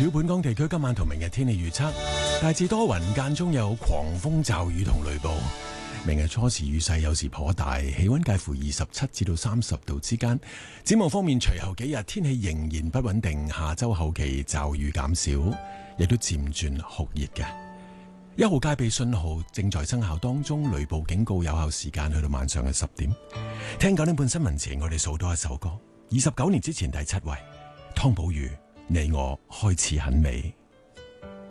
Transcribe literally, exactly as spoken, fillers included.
主要本港地區今晚同明日天氣預測，大致多雲，間中有狂風驟雨同雷暴。明日初時雨勢有時頗大，氣溫介乎二十七至到三十度之間。展望方面，隨後幾日天氣仍然不穩定，下周後期驟雨減少，亦都漸轉酷熱嘅。一號戒備信號正在生效當中，雷暴警告有效時間去到晚上嘅十點。聽九點半新聞前，我哋數多一首歌，二十九年之前第七位，湯寶如，你我開始很美。